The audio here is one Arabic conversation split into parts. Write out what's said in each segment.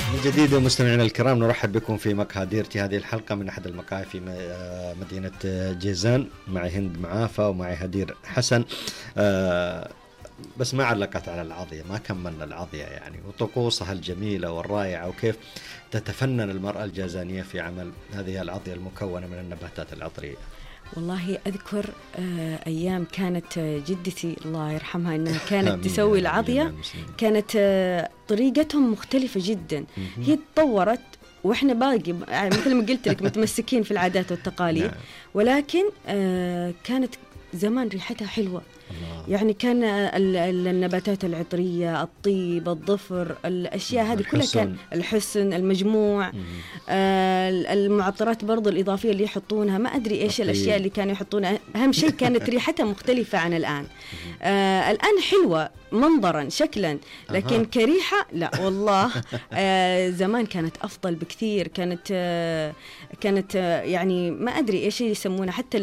من جديد مستمعينا الكرام، نرحب بكم في مقهى ديرتي. هذه الحلقة من أحد المقاهي في مدينة جيزان. معي هند معافى ومعي هدير حسن. بس ما علقت على العضية، ما كملنا العضية يعني وطقوسها الجميلة والرائعة، وكيف تتفنن المرأة الجازانية في عمل هذه العضية المكونة من النباتات العطرية. والله أذكر أيام كانت جدتي الله يرحمها أنها كانت تسوي العضية، كانت طريقتهم مختلفة جدا. هي تطورت وإحنا باقي مثل ما قلت لك متمسكين في العادات والتقاليد. ولكن كانت زمان ريحتها حلوة. يعني كان النباتات العطرية، الطيب، الظفر، الأشياء هذه كلها، كان الحسن، المجموع، المعطرات برضو الإضافية اللي يحطونها، ما أدري إيش الأشياء اللي كانوا يحطونها. أهم شيء كانت ريحتها مختلفة عن الآن. الآن حلوة منظرا شكلا، لكن كريحة لا والله. زمان كانت أفضل بكثير. كانت يعني ما أدري إيش يسمونها، حتى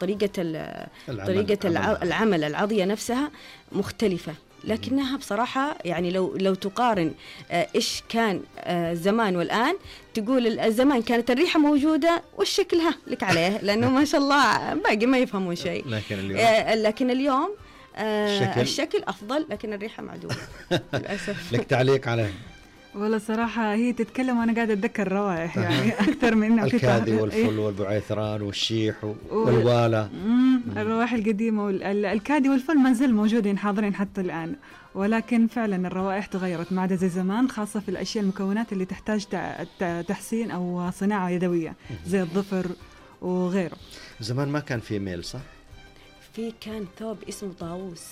طريقة العمل العضية نفسها مختلفة. لكنها بصراحة يعني لو تقارن إيش كان زمان والآن، تقول الزمان كانت الريحة موجودة والشكلها لك عليه، لأنه ما شاء الله باقي ما يفهمون شيء. لكن اليوم الشكل أفضل، لكن الريحة معدومة للأسف. لك تعليق عليه؟ والله صراحة هي تتكلم وأنا قاعدة أتذكر روائح يعني أكثر من الكادي والفل والبعيثران والشيح والوالة. الروائح القديمة الكادي والفل ما زال موجودين حاضرين حتى الآن، ولكن فعلا الروائح تغيرت ما عدا زي زمان، خاصة في الأشياء المكونات اللي تحتاج تحسين أو صناعة يدوية زي الظفر وغيره. زمان ما كان في ميل صح؟ كان ثوب اسمه طاووس.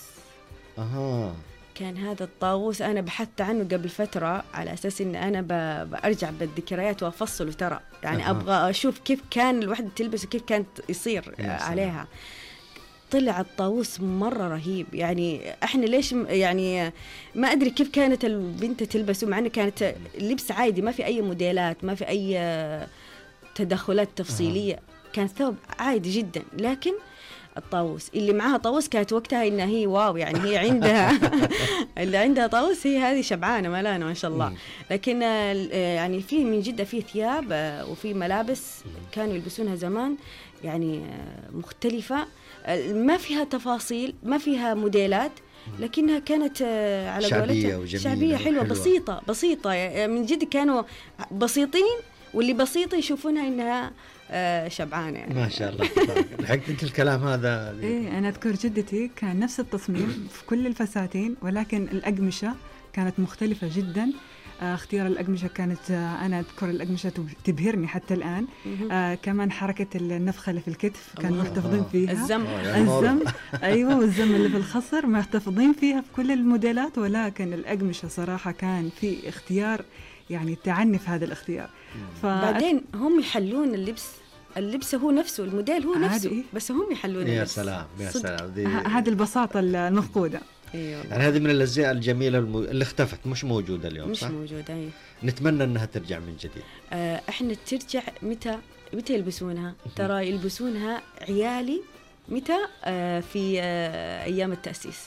كان هذا الطاووس أنا بحثت عنه قبل فترة على أساس إن أنا بأرجع بالذكريات وأفصله ترى، يعني أبغى أشوف كيف كان الوحدة تلبس وكيف كانت يصير عليها. طلع الطاووس مرة رهيب. يعني إحنا ليش يعني ما أدري كيف كانت البنت تلبسه، مع أنه كانت اللبس عادي، ما في أي موديلات، ما في أي تدخلات تفصيلية. كان ثوب عادي جدا. لكن الطاووس اللي معها طاووس كانت وقتها إنها هي واو، يعني هي عندها اللي عندها طاووس هي هذه شبعانة ملانة ما شاء الله. لكن يعني في من جدة في ثياب وفي ملابس كانوا يلبسونها زمان يعني مختلفة، ما فيها تفاصيل، ما فيها موديلات، لكنها كانت على قولتها شعبية حلوة بسيطة من جد. كانوا بسيطين، واللي بسيطة يشوفونها إنها شبعانة يعني. ما شاء الله. لحقت انت الكلام هذا؟ ايه انا اذكر جدتي كان نفس التصميم في كل الفساتين، ولكن الأقمشة كانت مختلفة جدا. اختيار الأقمشة كانت أنا أذكر الأقمشة تبهرني حتى الآن. كمان حركة النفخة اللي في الكتف كانوا محتفظين فيها. الزم أيوة، والزم اللي في الخصر محتفظين فيها في كل الموديلات. ولكن الأقمشة صراحة كان في اختيار يعني تعني في هذا الاختيار. بعدين هم يحلون اللبس هو نفسه، الموديل هو نفسه، بس هم يحلون يا اللبس. سلام يا سلام. هذه البساطة المفقودة. يعني هذه من الأزياء الجميلة اللي اختفت، مش موجودة اليوم، مش صح؟ موجودة. أيه. نتمنى أنها ترجع من جديد. إحنا ترجع متى يلبسونها؟ ترى يلبسونها عيالي متى؟ في أيام التأسيس.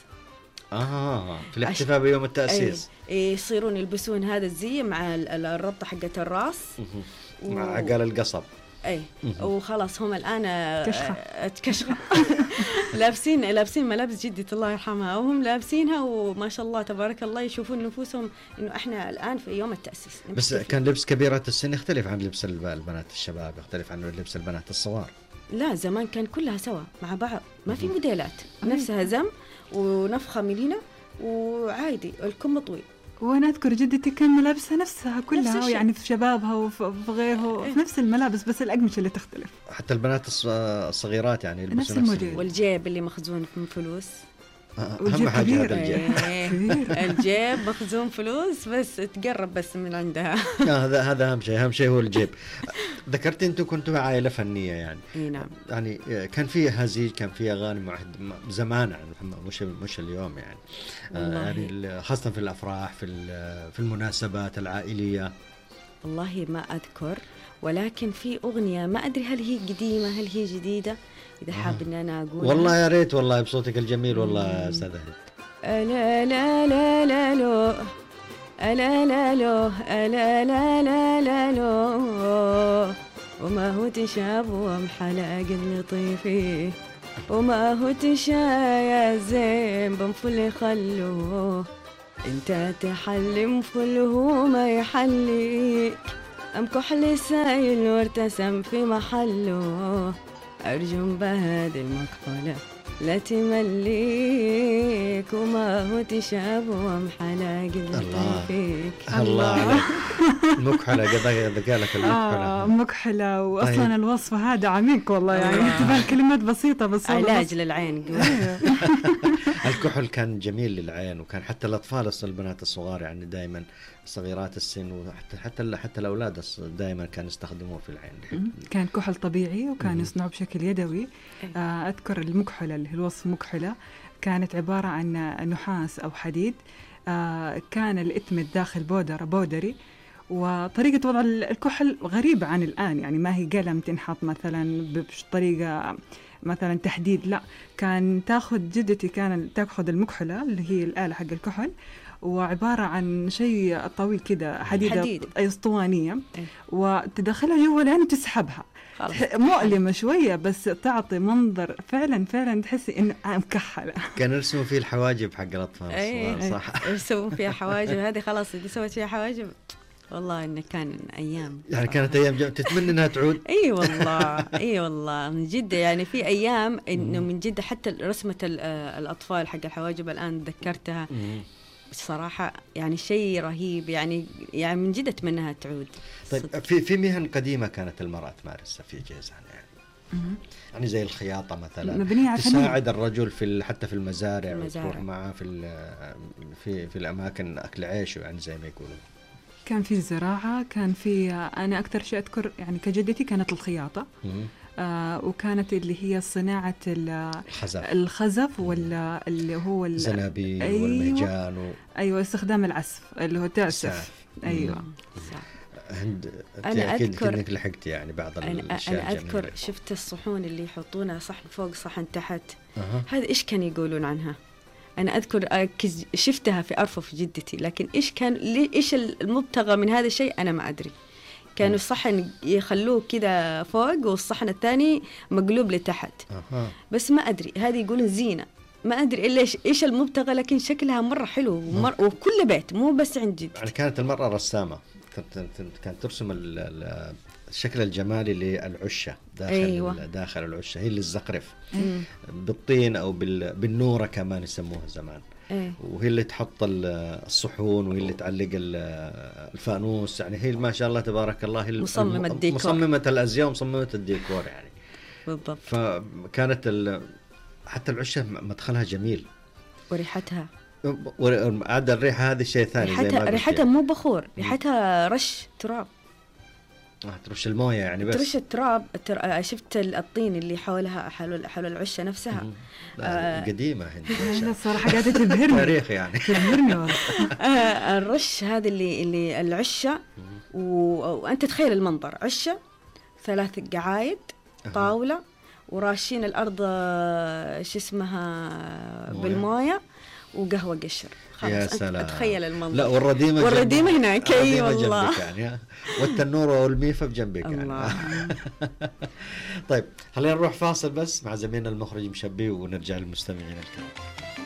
في الاحتفال بيوم التأسيس. يصيرون يلبسون هذا الزي مع الربطة حقة الراس مع عقال القصب. وخلاص هم الآن كشخة لابسين ملابس جدة الله يرحمها، وهم لابسينها وما شاء الله تبارك الله، يشوفون نفوسهم إنه إحنا الآن في يوم التأسيس. بس كان لبس كبيرة السن يختلف عن لبس البنات الشباب، يختلف عن لبس البنات الصغار. لا زمان كان كلها سوا مع بعض، ما في موديلات، نفسها زم ونفخة ملينة وعادي الكم طويل. وأنا أذكر جدتي كان ملابسها نفسها كلها، يعني في شبابها وفي غيره في نفس الملابس، بس الأقمشة اللي تختلف. حتى البنات الصغيرات يعني نفس الموديل. والجيب اللي مخزون من فلوس. أهم حاجة هذا الجيب. الجيب مخزون فلوس، بس تقرب بس من عندها. هذا أهم شيء هو الجيب. ذكرت أنتوا كنتوا عائلة فنية يعني. نعم. يعني كان في هزيج، كان في أغاني زمان يعني، مش اليوم يعني. يعني خاصة في الأفراح، في المناسبات العائلية. والله ما أذكر، ولكن في أغنية ما أدري هل هي قديمة هل هي جديدة، إذا حاب إن أنا أقول. والله يا ريت والله بصوتك الجميل والله يا أستاذ. لا لا لا لا لا ألا لا لو ألا لا لا لا لو وما هو تشابه محلاق لطيفي وما هو تشايا زين بنفل خلوه انت تحلم فله ما يحليك أم كحل سايل وارتسم في محله أرجم بهذه المكحلة لا تمليك وما هو تشابه محلاق لطيفك. الله عليك. المكحلة قالك المكحلة مكحلة، وأصلا الوصف هذا عميق والله يعني تبان كلمات بسيطة بس علاج للعين. الكحل كان جميل للعين، وكان حتى الأطفال البنات الصغار يعني دائما صغيرات السن وحتى الأولاد دائما كانوا يستخدموه في العين. كان كحل طبيعي وكان يصنعه بشكل يدوي. أذكر المكحلة اللي هي الوصف مكحلة كانت عبارة عن نحاس أو حديد، كان الإتمة داخل بودري، وطريقة وضع الكحل غريبة عن الآن، يعني ما هي قلم تنحط مثلا بطريقة مثلا تحديد، لا كان جدتي كانت تأخذ المكحلة اللي هي الآلة حق الكحل، وعبارة عن شيء طويل كده حديدة اسطوانية، وتدخلها جوا العين وتسحبها. مؤلمة شوية بس تعطي منظر فعلا تحسي إنه مكحلة. كان يرسموا فيه الحواجب حق الأطفال. صح، يرسموا فيها حواجب. هذه خلاص اللي سوت فيها حواجب والله إنه كان أيام، يعني كانت أيام تتمنى إنها تعود. أي والله من جد، يعني في أيام إنه من جد حتى رسمة الأطفال حق الحواجب الآن ذكرتها بصراحة يعني شيء رهيب، يعني من جد أتمنىها تعود. طيب في مهن قديمة كانت المرأة تمارسها في جيزان يعني زي الخياطة مثلا، تساعد الرجل حتى في المزارع وتروح معه في الأماكن أكل عيشه، يعني زي ما يقولون. كان في الزراعة، كان في أنا أكثر شيء أذكر يعني كجدتي كانت الخياطة. وكانت اللي هي صناعة الخزف اللي هو الزنابيل والمهجان أيوة استخدام العسف اللي هو تعسف. أيوة هند. أنا أذكر إنك لحقت يعني بعض الأشياء. أنا أذكر شفت الصحون اللي يحطونها صحن فوق صحن تحت. هذا إيش كان يقولون عنها؟ أنا أذكر شفتها في أرفف جدتي، لكن إيش المبتغى من هذا الشيء أنا ما أدري. كانوا الصحن يخلوه كده فوق والصحن الثاني مقلوب لتحت. بس ما أدري، هذه يقولون زينة، ما أدري إيش المبتغى، لكن شكلها مرة حلو وكل بيت مو بس عند جد. يعني كانت المرأة رسامة، كانت ترسم الشكل الجمالي للعشة داخل العشة، هي اللي الزقرف بالطين أو بالنورة كمان يسموها زمان. وهي اللي تحط الصحون، وهي اللي تعلق الفانوس، يعني هي ما شاء الله تبارك الله هي مصممة الأزياء ومصممة الديكور يعني. بالضبط. فكانت حتى العشة مدخلها جميل وريحتها عاد الريحة هذه شيء ثاني. ريحتها مو بخور، ريحتها رش تراب. ترش المويه يعني، بس ترش التراب. شفت الطين اللي حول العشة نفسها. قديمة أنا الصراحة قاعدة تبهرني تاريخ يعني. تبهرني الرش هذا اللي العشة، وأنت تخيل المنظر، عشة 3 قعايد طاولة وراشين الأرض شو اسمها بالموية وقهوة قشر. يا سلام، أتخيل المنظر. لا والرديمة هناك. أي والله. يعني والتنورة والميفة بجنبك يعني. طيب خلينا نروح فاصل بس مع زميلنا المخرج مشبي ونرجع للمستمعين الكرام.